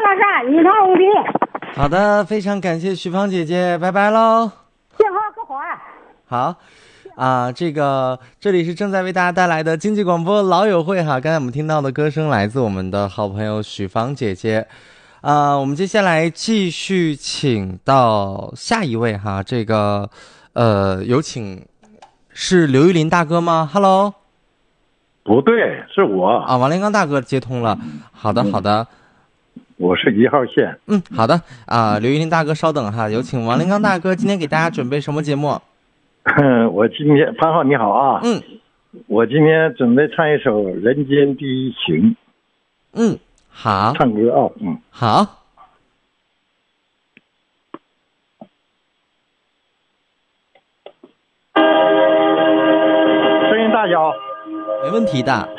山，一场无敌。 好的，非常感谢许芳姐姐，拜拜喽。 幸好个花。 好。这里是正在为大家带来的经济广播老友会哈，刚才我们听到的歌声来自我们的好朋友许芳姐姐，我们接下来继续请到下一位哈，有请是刘玉林大哥吗 ？Hello， 不对，是我啊， 王连刚大哥接通了，好的好的， 我是1号线， 好的刘玉林大哥稍等哈，有请王连刚大哥今天给大家准备什么节目？ 我今天潘浩你好啊，我今天准备唱一首《人间第一情》， 好， 唱歌啊， 好， 声音大小， 没问题的。